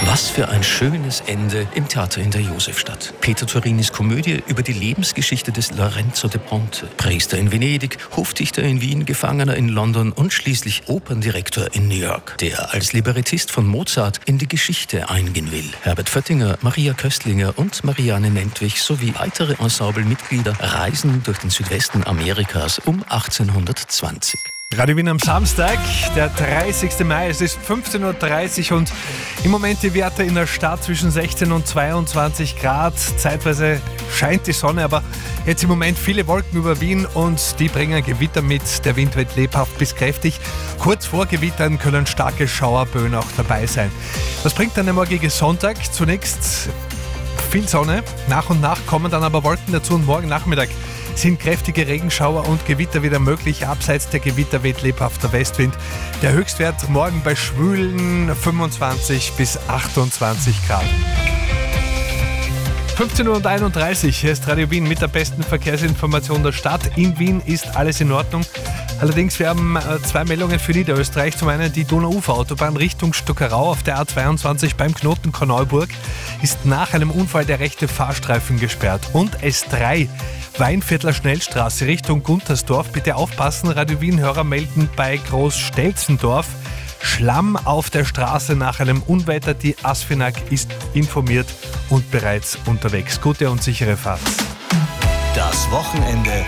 Was für ein schönes Ende im Theater in der Josefstadt. Peter Torinis Komödie über die Lebensgeschichte des Lorenzo de Ponte. Priester in Venedig, Hofdichter in Wien, Gefangener in London und schließlich Operndirektor in New York, der als Librettist von Mozart in die Geschichte eingehen will. Herbert Föttinger, Maria Köstlinger und Marianne Nentwich sowie weitere Ensemblemitglieder reisen durch den Südwesten Amerikas um 1820. Radio Wien am Samstag, der 30. Mai, es ist 15.30 Uhr und im Moment die Werte in der Stadt zwischen 16 und 22 Grad. Zeitweise scheint die Sonne, aber jetzt im Moment viele Wolken über Wien und die bringen Gewitter mit. Der Wind weht lebhaft bis kräftig. Kurz vor Gewittern können starke Schauerböen auch dabei sein. Was bringt dann der morgige Sonntag? Zunächst viel Sonne, nach und nach kommen dann aber Wolken dazu und morgen Nachmittag sind kräftige Regenschauer und Gewitter wieder möglich. Abseits der Gewitter weht lebhafter Westwind. Der Höchstwert morgen bei schwülen 25 bis 28 Grad. 15.31 Uhr, hier ist Radio Wien mit der besten Verkehrsinformation der Stadt. In Wien ist alles in Ordnung. Allerdings, wir haben zwei Meldungen für Niederösterreich. Zum einen die Donauufer-Autobahn Richtung Stockerau auf der A22 beim Knoten Korneuburg ist nach einem Unfall der rechte Fahrstreifen gesperrt. Und S3 Weinviertler Schnellstraße Richtung Guntersdorf. Bitte aufpassen, Radio Wien-Hörer melden bei Großstelzendorf Schlamm auf der Straße nach einem Unwetter. Die ASFINAG ist informiert und bereits unterwegs. Gute und sichere Fahrt. Das Wochenende